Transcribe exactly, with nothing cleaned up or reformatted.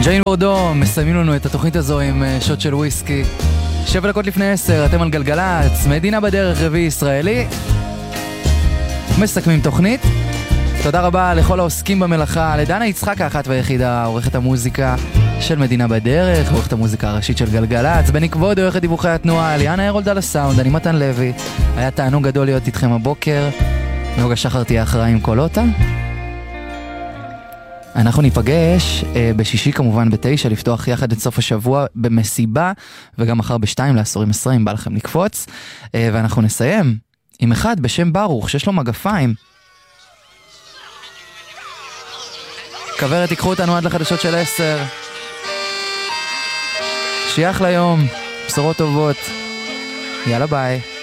ג'יין בורדו, מסיימים לנו את התוכנית הזו עם שוט של וויסקי. שבע דקות לפני עשר, אתם על גלגלץ, מדינה בדרך, רביעי ישראלי. מסכמים תוכנית. תודה רבה לכל העוסקים במלאכה, לדנה יצחק האחת והיחידה, עורכת המוזיקה של מדינה בדרך, עורכת המוזיקה הראשית של גלגלץ, בני כבוד, עורכת דיווחי התנועה, ליאנה הרולד על הסאונד, אני מתן לוי. היה תענוג גדול להיות איתכם הבוקר. נוגה שחר תהיה אחראי עם קולוטה. אנחנו ניפגש אה, בשישי כמובן בתשע, לפתוח יחד את סוף השבוע במסיבה, וגם מחר בשתיים לעשורים עשרים, בא לכם לקפוץ. אה, ואנחנו נסיים עם אחד בשם ברוך, שיש לו מגפיים. כברת, תיקחו אותנו עד לחדשות של עשר. שיח ליום, בשורות טובות. יאללה ביי.